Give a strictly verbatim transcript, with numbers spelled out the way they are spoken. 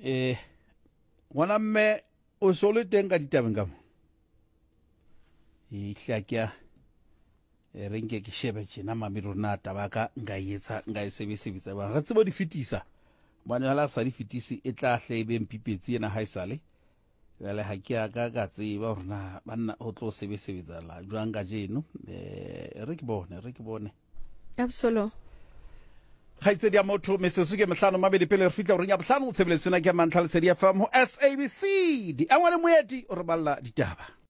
eh ngwana mme o sole teng ka ditabeng ka mo e hlakya e renke ke shebe tjena mami rona taba ka nka etsa nka e sebesebetsa ba re tsebo di fitisa bana hala sa di fitisi e tla hlebe mpipetsi ena haisale le ha ke ka ka tseba rona banna o tlo sebesebetsa la jwang ka jeno eh re ke bone re ke bone absolutely Haitse dia motho mesesu ke mehlano mabedi pele re fitla o renya bohlano o tshebeletsona ke mantlha le sedia F M ho S A B C di angwane moeti o re balla ditaba